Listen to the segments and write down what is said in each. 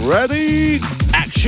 레디 액션.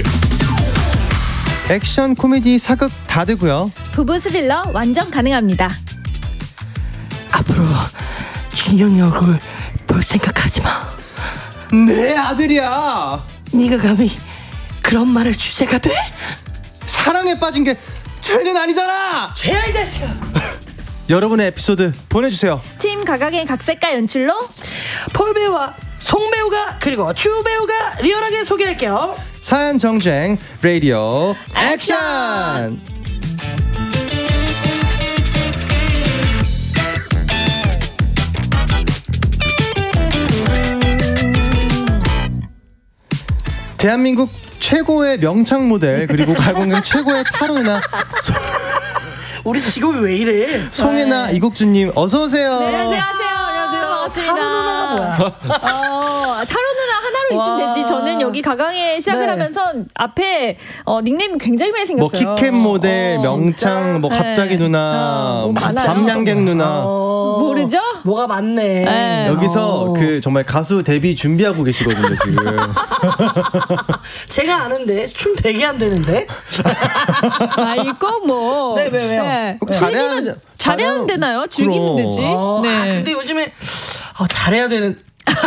액션, 코미디, 사극 다 되고요. 부부 스릴러 완전 가능합니다. 앞으로 준영이 얼굴 볼 생각하지 마. 내 아들이야. 네가 감히 그런 말을 주제가 돼? 사랑에 빠진 게 죄는 아니잖아. 죄야 이 자식아. 여러분의 에피소드 보내주세요. 팀 가각의 각색과 연출로 폴 배우와 송 배우가 그리고 주 배우가 리얼하게 소개할게요. 사연 정쟁 라디오 액션. 대한민국 최고의 명창 모델 그리고 가공용 최고의 타로 누나 우리 직업이 왜 이래? 송혜나 이국주님 어서 오세요. 네, 안녕하세요. 안녕하세요. 타로 누나가 뭐야? 타로 누나 하나로 있으면 되지. 저는 여기 가강에 시작을 네. 하면서 앞에 닉네임이 굉장히 많이 뭐 생겼어요. 키캣 모델, 명창, 진짜? 뭐 갑자기 네. 누나, 뭐 많아요. 밤양갱 누나. 모르죠? 뭐가 많네. 네. 여기서 그 정말 가수 데뷔 준비하고 계시거든요 지금. 제가 아는데 춤 되게 안 되는데. 이거 뭐. 네, 왜요? 네. 잘해야 잘하면 되나요? 즐기면 그럼. 되지. 네. 근데 요즘에 잘해야 되는.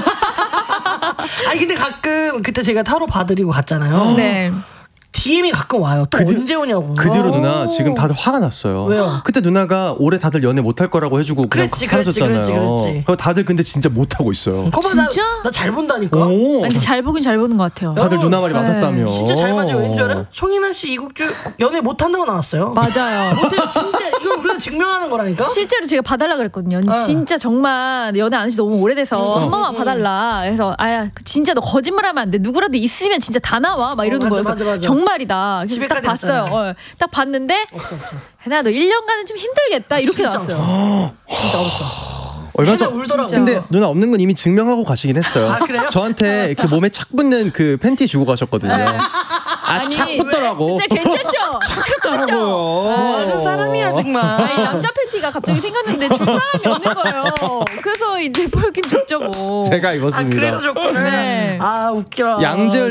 아니 근데 가끔 그때 제가 타로 봐드리고 갔잖아요. 네. DM이 가끔 와요. 또 언제 오냐고. 그 뒤로 누나 지금 다들 화가 났어요. 왜요? 그때 누나가 올해 다들 연애 못할 거라고 해주고 그냥 그렇지, 사라졌잖아요. 그렇지. 다들 근데 진짜 못하고 있어요. 진짜? 나 잘 본다니까. 오, 근데 잘 보긴 잘 보는 것 같아요. 다들 누나 말이 네. 맞았다며. 진짜 잘 맞아요. 왠줄 알아요? 송혜나 씨 이국주 연애 못한다고 나왔어요. 맞아요. 못해요. 진짜 이건 우리가 증명하는 거라니까. 실제로 제가 봐달라 그랬거든요. 진짜 정말 연애 안 한 지 너무 오래돼서 한 번만 봐달라. 그래서 진짜 너 거짓말하면 안 돼. 누구라도 있으면 진짜 다 나와. 막 이러는 맞아, 거예요. 맞아. 정말이다. 그래서 딱 집에까지 봤어요. 갔잖아. 딱 봤는데 없어. 혜나 너 1년간은 좀 힘들겠다. 이렇게 진짜 나왔어요. 진짜 없어. 얼마 혜나 전 울더라고요. 근데 누나 없는 건 이미 증명하고 가시긴 했어요. 아, 그래요? 저한테 그 몸에 착 붙는 그 팬티 주고 가셨거든요. 아니, 착 붙더라고. 진짜 괜찮죠? 착 붙더라고요. 뭐 하는 사람이야 정말. 남자 팬티가 갑자기 생겼는데 줄 사람이 없는 거예요. 그래서 이제 폴킴 줬죠 뭐. 제가 입었습니다. 그래서 좋구나. 네. 웃겨.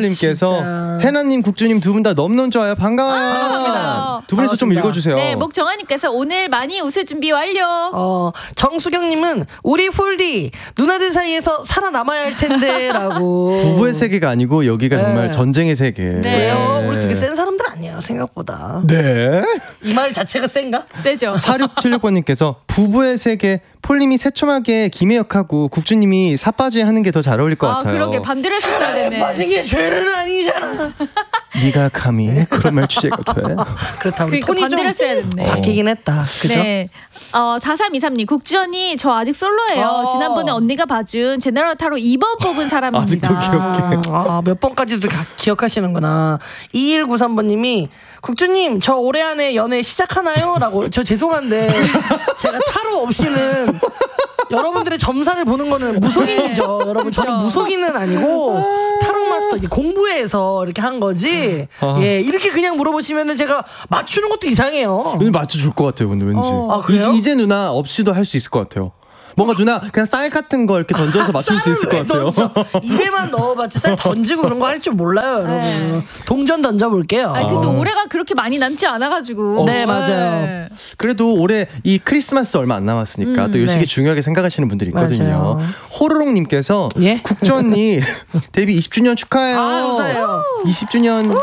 양재열님께서 해나님, 국주님 두 분 다 너무너무 좋아요. 반가워요. 반갑습니다. 두 분이서 좀 반갑습니다. 읽어주세요. 네, 목정아님께서 오늘 많이 웃을 준비 완료. 정수경님은 우리 폴디 누나들 사이에서 살아남아야 할 텐데라고. 부부의 세계가 아니고 여기가 네. 정말 전쟁의 세계. 네. 왜요? 우리 그렇게 센 사람들 아니에요 생각보다. 네. 이 말 자체가 센가? 세죠. 4676번님께서 부부의 세계 폴님이 새초하게 김혜역하고 국주님이 사빠지 하는 게 더 잘 어울릴 것 같아요. 그러게 반대로 했어야 되네. 빠진 게 죄는 아니잖아. 네가 감히 그런 말 취재가 돼? 그렇다 우리 그러니까 톤이 좀 반대로 했어야 됐네. 바뀌긴 했다. 그죠? 네. 4323님 국주 언니 저 아직 솔로예요. 지난번에 언니가 봐준 제너럴 타로 2번 뽑은 사람입니다. 아직도 귀엽게. 몇 번까지도 기억하시는구나. 2193번님이 국주님 저 올해 안에 연애 시작하나요? 라고. 저 죄송한데 제가 타로 없이는 여러분들의 점사를 보는 거는 무속인이죠. 여러분 저는 무속인은 아니고 타로 마스터 이게 공부해서 이렇게 한 거지. 예, 이렇게 그냥 물어보시면은 제가 맞추는 것도 이상해요. 오늘 맞춰줄 것 같아요, 근데 왠지. 그래요? 이제 누나 없이도 할 수 있을 것 같아요. 뭔가 누나 그냥 쌀 같은 거 이렇게 던져서 맞출 수 있을 것 같아요. 입에만 넣어봤지 쌀 던지고 그런 거 할 줄 몰라요, 여러분. 동전 던져볼게요. 근데 올해가 그렇게 많이 남지 않아가지고. 네, 맞아요. 그래도 올해 이 크리스마스 얼마 안 남았으니까 또 이 시기 네. 중요하게 생각하시는 분들이 있거든요. 맞아요. 호로록님께서 예? 국주 언니 데뷔 20주년 축하해요. 감사해요. 20주년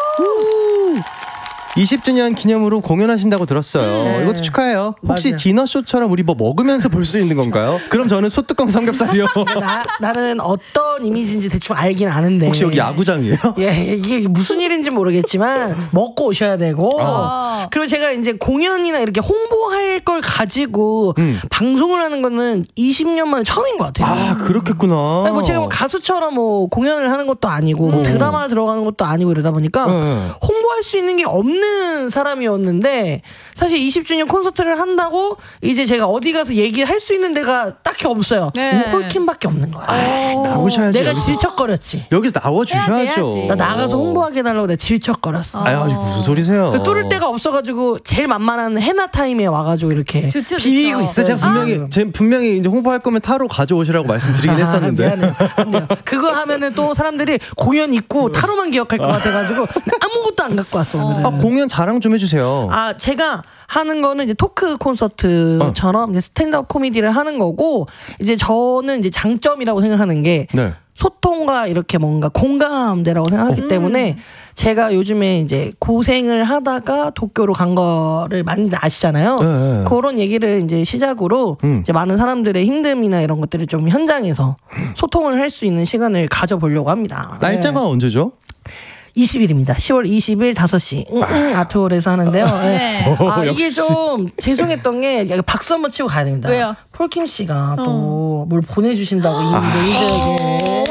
20주년 기념으로 공연하신다고 들었어요. 이것도 축하해요. 혹시 맞아요. 디너쇼처럼 우리 뭐 먹으면서 볼 수 있는 건가요? 그럼 저는 소뚜껑 삼겹살이요. 나는 어떤 이미지인지 대충 알긴 아는데. 혹시 여기 야구장이에요? 예, 이게 무슨 일인지 모르겠지만 먹고 오셔야 되고. 그리고 제가 이제 공연이나 이렇게 홍보할 걸 가지고 방송을 하는 거는 20년 만에 처음인 것 같아요. 아, 그렇겠구나. 아니, 뭐 제가 뭐 가수처럼 뭐 공연을 하는 것도 아니고 뭐 드라마 들어가는 것도 아니고 이러다 보니까 홍보할 수 있는 게 없는 없는 사람이었는데 사실 20주년 콘서트를 한다고 이제 제가 어디 가서 얘기할 수 있는 데가 딱히 없어요. 네. 폴킴밖에 없는 거야. 나오셔야지. 내가 질척거렸지. 여기서 나와주셔야죠. 해야지. 나 나가서 홍보하게 해달라고 내가 질척거렸어. 아유, 무슨 소리세요? 뚫을 데가 없어가지고 제일 만만한 해나 타임에 와가지고 이렇게 좋죠, 비비고 좋죠. 있어요. 제가 분명히 이제 홍보할 거면 타로 가져오시라고 말씀드리긴 했었는데. 미안해요. 안 돼요. 그거 하면은 또 사람들이 공연 있고 타로만 기억할 것 같아가지고 아무것도 안 갖고 왔어 오늘은. 공연 자랑 좀 해주세요. 제가 하는 거는 이제 토크 콘서트처럼 이제 스탠드업 코미디를 하는 거고 이제 저는 이제 장점이라고 생각하는 게 네. 소통과 이렇게 뭔가 공감대라고 생각하기 때문에 제가 요즘에 이제 고생을 하다가 도쿄로 간 거를 많이들 아시잖아요. 네. 그런 얘기를 이제 시작으로 이제 많은 사람들의 힘듦이나 이런 것들을 좀 현장에서 소통을 할 수 있는 시간을 가져보려고 합니다. 날짜가 언제죠? 20일입니다. 10월 20일 5시 아트홀에서 하는데요. 네. 이게 좀 죄송했던 게 박수 한번 치고 가야 됩니다. 왜요? 폴킴 씨가 또 뭘 보내주신다고 이분들에게.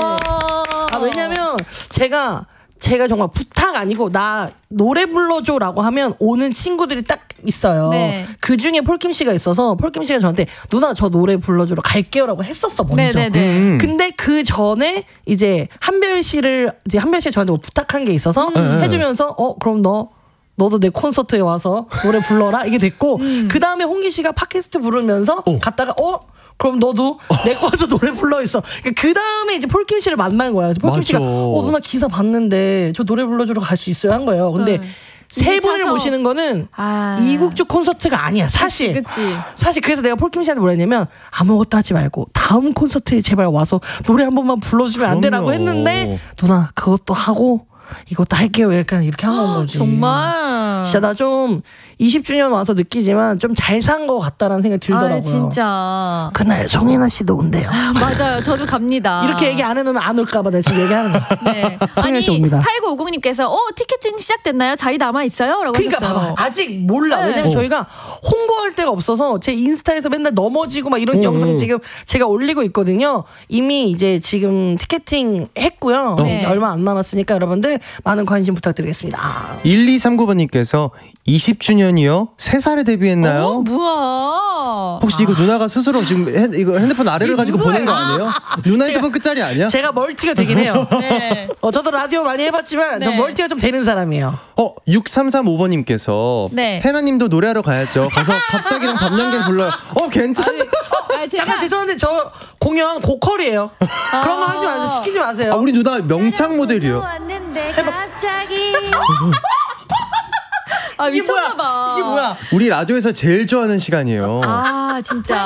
왜냐면 제가 정말 부탁 아니고 나 노래 불러줘라고 하면 오는 친구들이 딱 있어요. 네. 그 중에 폴킴 씨가 있어서 폴킴 씨가 저한테 누나 저 노래 불러주러 갈게요라고 했었어 먼저. 네네네. 근데 그 전에 이제 한별 씨가 저한테 뭐 부탁한 게 있어서 해주면서 그럼 너도 내 콘서트에 와서 노래 불러라 이게 됐고 그 다음에 홍기 씨가 팟캐스트 부르면서 갔다가 그럼 너도 내 거에서 노래 불러 있어. 그 다음에 이제 폴킴 씨를 만난 거야. 폴킴 씨가 누나 기사 봤는데 저 노래 불러주러 갈 수 있어요 한 거예요. 근데 세 분을 차서. 모시는 거는 이국주 콘서트가 아니야 사실. 그치. 사실 그래서 내가 폴킴 씨한테 뭐라 했냐면 아무것도 하지 말고 다음 콘서트에 제발 와서 노래 한 번만 불러주면 안 되라고 그럼요. 했는데 누나 그것도 하고 이것도 할게요. 약간 이렇게 한 건 거지. 정말. 진짜 나 좀 20주년 와서 느끼지만 좀 잘 산 것 같다라는 생각이 들더라고요. 진짜. 그날 송혜나 씨도 온대요. 맞아요. 저도 갑니다. 이렇게 얘기 안 해놓으면 안 올까봐 내가 지금 얘기하는 거야. 네. 송혜나 아니 씨 옵니다. 8950님께서 티켓팅 시작됐나요? 자리 남아있어요? 라고 그러니까 하셨어요. 봐봐. 아직 몰라. 네. 왜냐면 저희가 홍보할 데가 없어서 제 인스타에서 맨날 넘어지고 막 이런 영상 지금 제가 올리고 있거든요. 이미 이제 지금 티켓팅 했고요. 네. 이제 얼마 안 남았으니까 여러분들 많은 관심 부탁드리겠습니다. 1239번님께서 20주년이요? 3살에 데뷔했나요? 뭐야. 혹시 이거 누나가 스스로 지금 이거 핸드폰 아래를 가지고 누구야? 보낸 거 아니에요? 누나 핸드폰 끝자리 아니야? 제가 멀티가 되긴 해요. 네. 저도 라디오 많이 해봤지만 저 네. 멀티가 좀 되는 사람이에요. 6335번님께서 네. 해나님도 노래하러 가야죠. 가서 갑자기랑 밤양갱 불러요. 괜찮다. 잠깐 죄송한데 저 공연 고퀄이에요. 그런 거 하지 마세요. 시키지 마세요. 우리 누나 명창 모델이에요. 왔는데 갑자기. 이게 미쳤나봐. 뭐야? 이게 뭐야? 우리 라디오에서 제일 좋아하는 시간이에요. 진짜.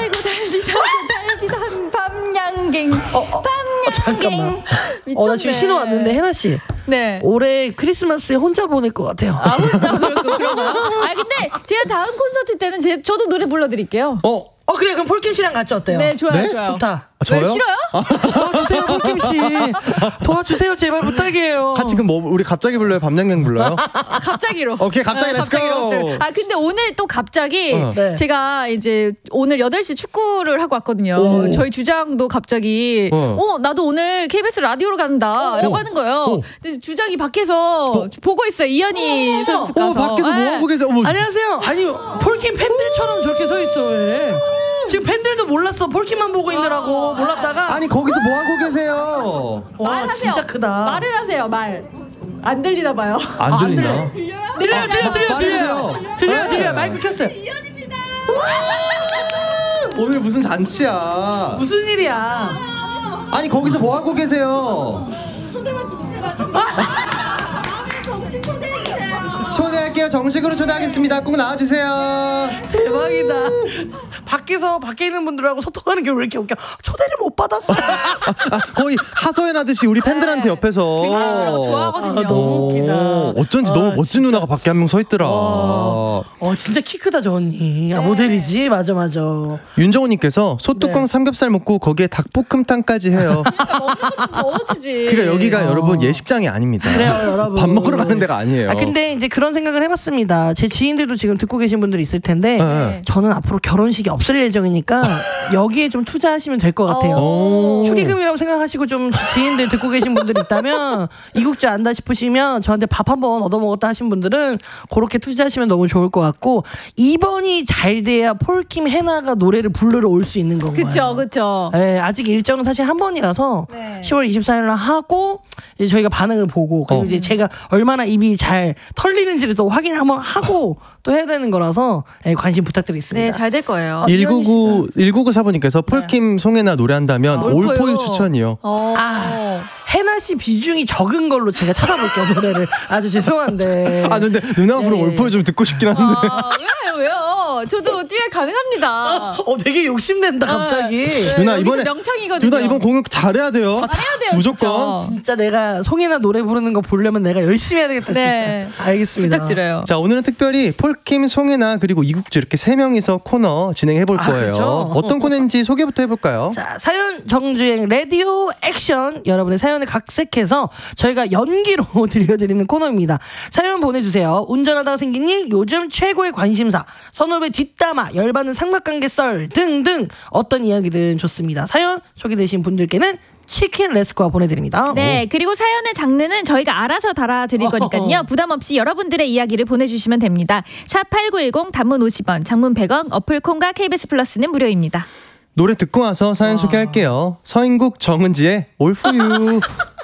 달디달고 밤양갱. 잠깐만. 미쳤네. 나 지금 신호 왔는데 해나 씨. 네. 올해 크리스마스에 혼자 보낼 것 같아요. 혼자 그런가요? 근데 제가 다음 콘서트 때는 저도 노래 불러드릴게요. 그래 그럼 폴킴 씨랑 같이 어때요? 네, 좋아요, 네? 좋아요. 좋다. 저요? 왜 싫어요? 도와주세요 폴킴 씨. 도와주세요 제발 부탁이에요. 같이 우리 갑자기 불러요? 밤양갱 불러요? 갑자기로. 오케이, 갑자기 렛츠고. 근데 오늘 또 갑자기 네. 제가 이제 오늘 8시 축구를 하고 왔거든요. 저희 주장도 갑자기 나도 오늘 KBS 라디오로 간다 라고 하는 거예요. 근데 주장이 밖에서 보고 있어요. 이현희 선수 가서. 밖에서 뭐 하고 계세요? 안녕하세요. 아니 폴킴 팬들처럼 저렇게 서 있어 왜? 지금 팬들도 몰랐어. 폴킴만 보고 있느라고 몰랐다가 아니 거기서 뭐 하고 계세요? 와 말하세요. 진짜 크다. 말을 하세요. 말. 안 들리나 봐요. 안 들리나? 들려요. 마이크 켰어요. 오늘 무슨 잔치야? 무슨 일이야? 아니 거기서 뭐 하고 계세요? 초대할게요. 정식으로 초대하겠습니다. 꼭 나와주세요. 대박이다. 밖에 있는 분들하고 소통하는 게 왜 이렇게 웃겨? 초대를 못 받았어. 거의 하소연하듯이 우리 팬들한테 옆에서. 굉장히 저런 거 좋아하거든요. 너무 웃기다. 어쩐지 너무 멋진 누나가 밖에 한 명 서 있더라. 진짜 키 크다 저 언니. 모델이지. 맞아. 윤정호님께서 소뚜껑 삼겹살 먹고 거기에 닭볶음탕까지 해요. 먹는 거좀 넣어주지. 그러니까 여기가 여러분 예식장이 아닙니다. 그래요, 여러분. 밥 먹으러 가는 데가 아니에요. 근데 이제 그런 생각을 해봤습니다. 제 지인들도 지금 듣고 계신 분들이 있을 텐데 네. 저는 앞으로 결혼식이 없을 예정이니까 여기에 좀 투자하시면 될 것 같아요. 축의금이라고 생각하시고 좀 지인들 듣고 계신 분들 있다면 이국제 안다 싶으시면 저한테 밥 한번 얻어먹었다 하신 분들은 그렇게 투자하시면 너무 좋을 것 같고, 이번이 잘 돼야 폴킴 해나가 노래를 부르러 올 수 있는 건가요? 그쵸. 네, 아직 일정은 사실 한 번이라서 네. 10월 24일 날 하고 이제 저희가 반응을 보고 그리고 이제 제가 얼마나 입이 잘 털리는지를 또 확인을 한번 하고 또 해야 되는 거라서 관심 부탁드리겠습니다. 네, 잘 될 거예요. 1999 사부님께서 폴킴 송혜나 노래하다면 올포유 추천이요. 해나 씨 비중이 적은 걸로 제가 찾아볼게요, 노래를. 아주 죄송한데. 근데 누나 앞으로 올포유 좀 듣고 싶긴 한데. 왜요? 저도 듀엣 가능합니다. 되게 욕심낸다 갑자기. 누나 이번에 명창이거든요. 누나 이번 공연 잘해야 돼요. 잘해야 돼요. 무조건. 진짜 내가 송혜나 노래 부르는 거 보려면 내가 열심히 해야 되겠다. 네. 진짜. 알겠습니다. 부탁드려요. 자, 오늘은 특별히 폴킴, 송혜나 그리고 이국주 이렇게 3명이서 코너 진행해 볼 거예요. 그렇죠? 어떤 코너인지 소개부터 해볼까요? 자, 사연 정주행 라디오 액션, 여러분의 사연을 각색해서 저희가 연기로 들려드리는 코너입니다. 사연 보내주세요. 운전하다가 생긴 일, 요즘 최고의 관심사, 선후배 뒷담화, 열받는 삼각관계 썰 등등 어떤 이야기든 좋습니다. 사연 소개되신 분들께는 치킨 레스코아 보내드립니다. 네, 그리고 사연의 장르는 저희가 알아서 달아드릴 거니까요. 부담 없이 여러분들의 이야기를 보내주시면 됩니다. 샵8910 단문 50원, 장문 100원, 어플 콩과 KBS 플러스는 무료입니다. 노래 듣고 와서 사연 소개할게요. 서인국 정은지의 All For You.